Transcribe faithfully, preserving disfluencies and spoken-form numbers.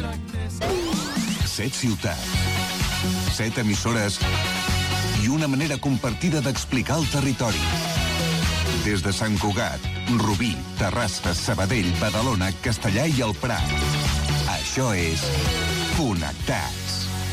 Set ciutats, set emissores i una manera compartida d'explicar el territori. Des de Sant Cugat, Rubí, Terrassa, Sabadell, Badalona, Castellà i el Prat. Això és Connectat.